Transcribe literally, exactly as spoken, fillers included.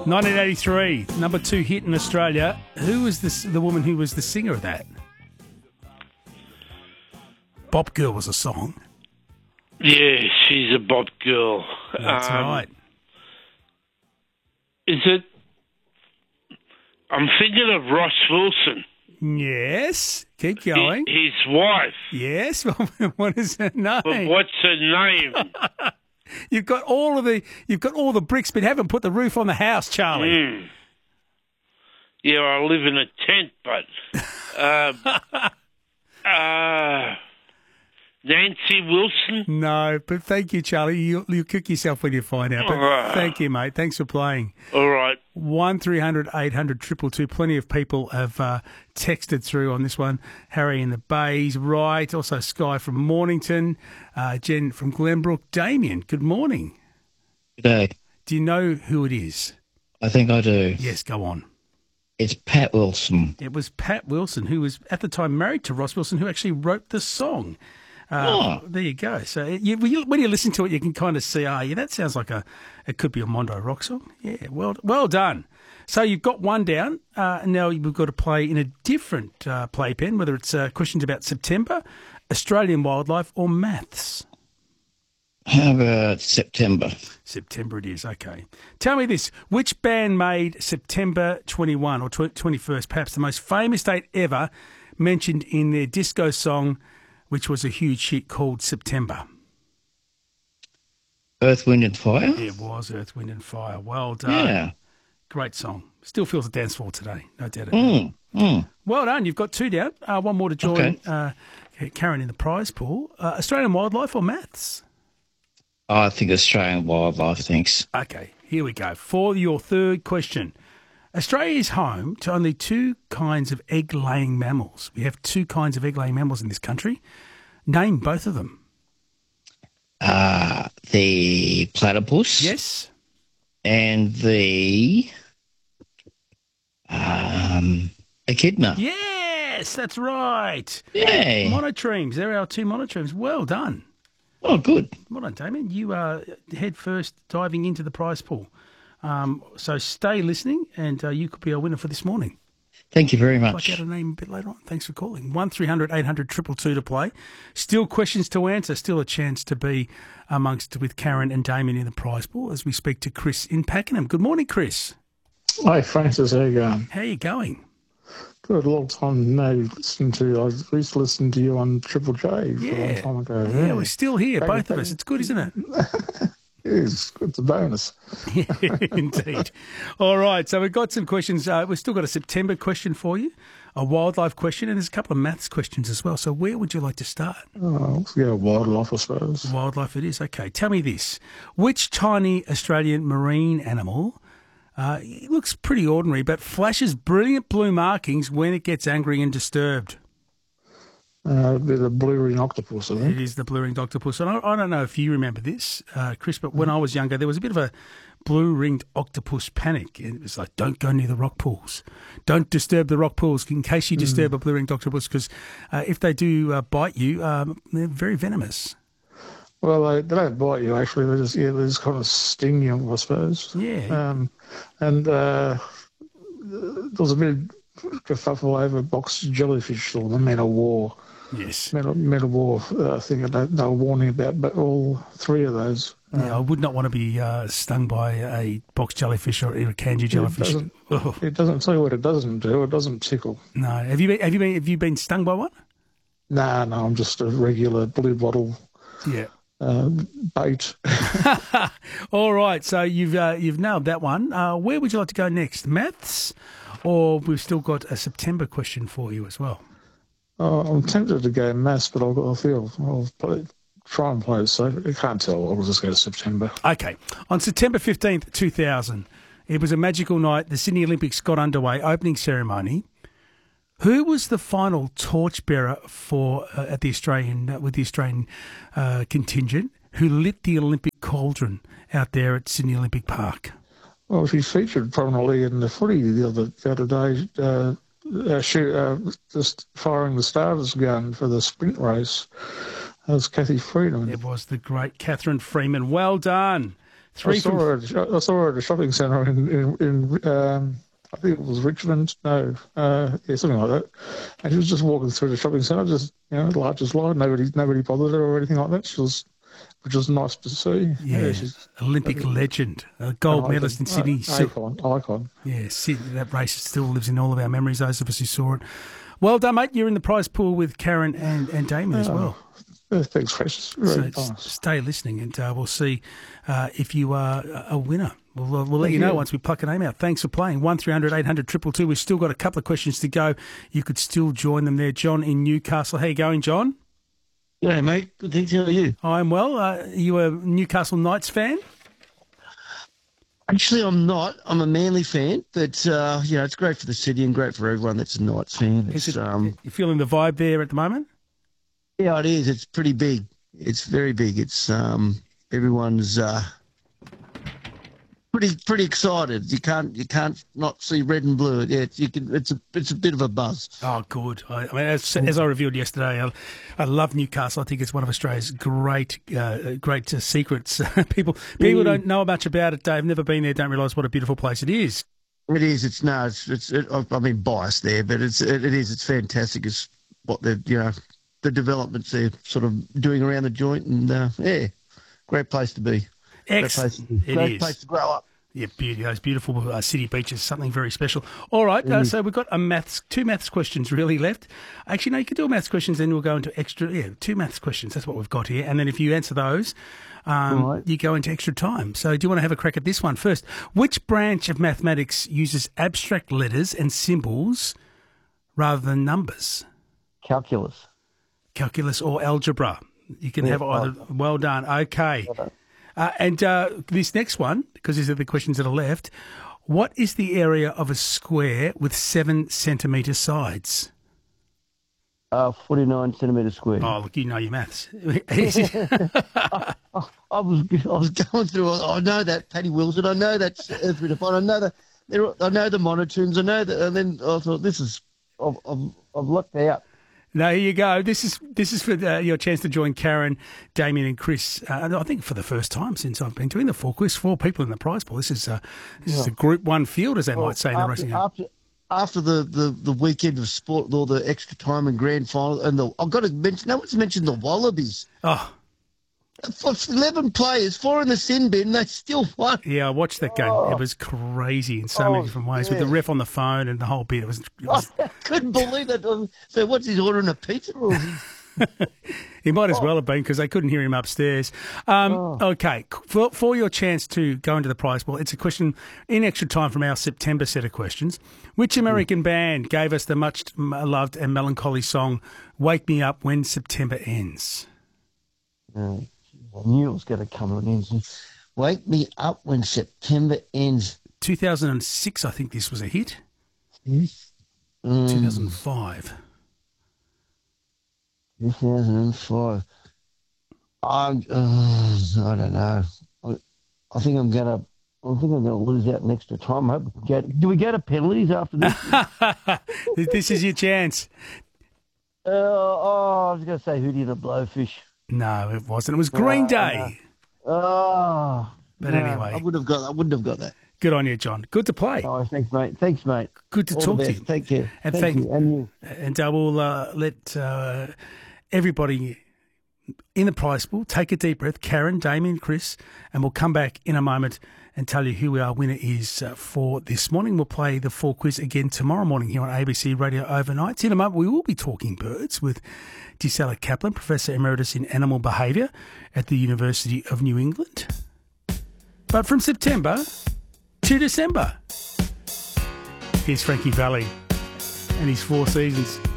nineteen eighty-three, number two hit in Australia. Who was this, the woman who was the singer of that? Bop Girl was a song. Yeah, she's a bop girl. That's um, right. Is it... I'm thinking of Ross Wilson. Yes. Keep going. His, his wife. Yes. What is her name? But what's her name? You've got all of the you've got all the bricks, but haven't put the roof on the house, Charlie. Mm. Yeah, I live in a tent, but uh, uh, Nancy Wilson. No, but thank you, Charlie. You you kick yourself when you find out. But Uh. thank you, mate. Thanks for playing. All right. One three hundred eight hundred triple two. Plenty of people have uh, texted through on this one. Harry in the Bays, right. Also Sky from Mornington, uh, Jen from Glenbrook, Damien. Good morning. Good day. Do you know who it is? I think I do. Yes, go on. It's Pat Wilson. It was Pat Wilson, who was at the time married to Ross Wilson, who actually wrote the song. Uh, Oh. There you go. So you, when you- when you listen to it, you can kind of see, ah, yeah, that sounds like a, it could be a Mondo rock song. Yeah, well, well done. So you've got one down. Uh, now we've got to play in a different uh, playpen, whether it's uh, questions about September, Australian wildlife, or maths. How about September? September it is, okay. Tell me this, which band made September twenty-first or tw- twenty-first, perhaps the most famous date ever, mentioned in their disco song, which was a huge hit called September? Earth, Wind and Fire? It was Earth, Wind and Fire. Well done. Yeah. Great song. Still feels a dance floor today, no doubt. Mm, mm. Well done. You've got two down. Uh, one more to join Okay. uh, Karen in the prize pool. Uh, Australian wildlife or maths? I think Australian wildlife, thanks. Okay, here we go. For your third question. Australia is home to only two kinds of egg-laying mammals. We have two kinds of egg-laying mammals in this country. Name both of them. Uh, the platypus. Yes. And the um, echidna. Yes, that's right. Yay. Monotremes. They're our two monotremes. Well done. Oh, good. Well done, Damien. You are head first diving into the prize pool. Um, so stay listening, and uh, you could be our winner for this morning. Thank you very I'll much. get a name a bit later on. Thanks for calling. one three hundred eight hundred two two two to play. Still questions to answer. Still a chance to be amongst with Karen and Damien in the prize pool as we speak to Chris in Pakenham. Good morning, Chris. Hi, Francis. How you going? How are you going? Good. A long time no listen to. I used to listen to you on Triple J for a long Yeah. time ago. Yeah, we're still here, Back- both of back- us. It's good, isn't it? It's, it's a bonus. Indeed. All right, so we've got some questions. Uh, we've still got a September question for you, a wildlife question, and there's a couple of maths questions as well. So where would you like to start? Oh, yeah, wildlife, I suppose. Wildlife it is. Okay, tell me this. Which tiny Australian marine animal, uh, it looks pretty ordinary, but flashes brilliant blue markings when it gets angry and disturbed? Uh, a bit of blue ring octopus, I It think. is the blue-ringed octopus. And I, I don't know if you remember this, uh, Chris, but when I was younger, there was a bit of a blue-ringed octopus panic. It was like, don't go near the rock pools. Don't disturb the rock pools in case you disturb a blue-ringed octopus, because uh, if they do uh, bite you, um, they're very venomous. Well, they, they don't bite you, actually. They just, yeah, they just kind of sting you, I suppose. Yeah. Um, and uh, there was a bit of kerfuffle over box jellyfish or the Men of War. Yes. Men of, Men of War uh, thing that they, they were warning about, but all three of those. Uh, Yeah, I would not want to be uh, stung by a box jellyfish or a kanji jellyfish. doesn't- Oh, It doesn't tell you what it doesn't do. It doesn't tickle. no. Have you been? Have you been? Have you been stung by one? Nah, no, I'm just a regular blue bottle Yeah. uh, bait. All right. So you've uh, you've nailed that one. Uh, where would you like to go next? Maths, or we've still got a September question for you as well. Oh, I'm tempted to go maths, but I'll, I feel I'll play, try and play it safe. I can't tell. I'll just go to September. Okay. On September fifteenth, two thousand, it was a magical night. The Sydney Olympics got underway, opening ceremony. Who was the final torchbearer for uh, at the Australian uh, with the Australian uh, contingent who lit the Olympic cauldron out there at Sydney Olympic Park? Well, she featured prominently in the footy the other, the other day, uh, uh, shoot, uh, just firing the starter's gun for the sprint race. That was Kathy Freedom. It was the great Catherine Freeman. Well done. Three I saw from her. At, a sho- I saw her at a shopping centre in in, in um, I think it was Richmond. No, uh, yeah, something like that. And she was just walking through the shopping centre, just you know, large as life. Nobody, nobody bothered her or anything like that. She was, which was nice to see. yeah, she's Olympic legend, a gold an medalist in icon. Sydney. Uh, Sil- icon, icon. Yeah, Sydney, that race still lives in all of our memories, those of us who saw it. Well done, mate. You're in the prize pool with Karen and, and Damien as well. Uh, thanks, precious. Very So s- nice. stay listening and uh, we'll see uh, if you are a- a winner. We'll, we'll we'll let Thank you know you. once we pluck a name out. Thanks for playing. one three hundred eight hundred two two two. We've still got a couple of questions to go. You could still join them there. John in Newcastle. How you going, John? Yeah, mate. Good thanks. How are you? I'm well. Uh, are you a Newcastle Knights fan? Actually, I'm not. I'm a Manly fan, but uh, you know, it's great for the city and great for everyone that's a Knights fan. Is It's, it, um, you feeling the vibe there at the moment? yeah, it is. It's pretty big. It's very big. It's um, everyone's uh, pretty pretty excited. You can't you can't not see red and blue. Yeah, it's, you can. It's a it's a bit of a buzz. Oh, good. I, I mean, as, as I revealed yesterday, I, I love Newcastle. I think it's one of Australia's great, uh, great uh, secrets. people, people Mm. don't know much about it. They've never been there. Don't realise what a beautiful place it is. It is. It's no. It's. It's. It, I mean, biased there, but it's. It, it is. It's fantastic. It's what they're. You know, the developments they're sort of doing around the joint, and uh, yeah, great place to be. Great place Excellent. to be. It Great is. place to grow up. Yeah, beauty. Those beautiful uh, city beaches, something very special. All right, Mm. uh, so we've got a maths, two maths questions really left. Actually, no, you can do maths questions, then we'll go into extra. Yeah, two maths questions. That's what we've got here. And then if you answer those, um, All right. you go into extra time. So do you want to have a crack at this one first? Which branch of mathematics uses abstract letters and symbols rather than numbers? Calculus. Calculus or algebra? You can Yeah, have either. Well done. Okay. Uh, and uh, this next one, because these are the questions that are left, what is the area of a square with seven centimetre sides? Uh, forty-nine centimetres squared. Oh, look, you know your maths. I was I was going through. I know that Paddy Wilson. I know that's Earth Defined. I know that. There, I know the monotones. I know that. And then I thought, this is. I've I've, I've lucked out. No, here you go. This is this is for uh, your chance to join Karen, Damien, and Chris. Uh, I think for the first time since I've been doing the four quiz, four people in the prize pool. This is uh, this is a Group One field, as they might say in the after, racing. after after the, the, the weekend of sport, with all the extra time and grand final, and the I've got to mention. No one's mentioned the Wallabies. Oh, For eleven players, four in the sin bin. They still won. yeah, I watched that game. It was crazy in so Oh, many different ways with the yeah. ref on the phone and the whole bit. It was. It was I couldn't believe that. So, what's he ordering a pizza? Or is he... He might as well have been because they couldn't hear him upstairs. Um, Okay, for, for your chance to go into the prize pool, it's a question in extra time from our September set of questions. Which American band gave us the much loved and melancholy song "Wake Me Up When September Ends"? Uh, I knew it was going to come to an end. Wake me up when September ends. two thousand six, I think this was a hit. Yes. Um, two thousand five. two thousand five. I'm, uh, I don't know. I, I think I'm gonna. I think I'm gonna lose out in extra time. I hope we get. Do we go to penalties after this? This is your chance. uh, oh, I was gonna say Hootie and the Blowfish. No, it wasn't. It was Green Uh, Day. Oh, But no, anyway. I would have got. I wouldn't have got that. Good on you, John. Good to play. Oh, thanks, mate. Thanks, mate. Good to All talk the to best. you. Take care. And thank, thank- you. And you. And uh, we'll uh, let uh, everybody in the prize pool take a deep breath. Karen, Damien, Chris, and we'll come back in a moment and tell you who our winner is uh, for this morning. We'll play the full quiz again tomorrow morning here on A B C Radio Overnights. In a moment, we will be talking birds with Gisela Kaplan, Professor Emeritus in Animal Behaviour at the University of New England. But from September to December, here's Frankie Valli and his Four Seasons.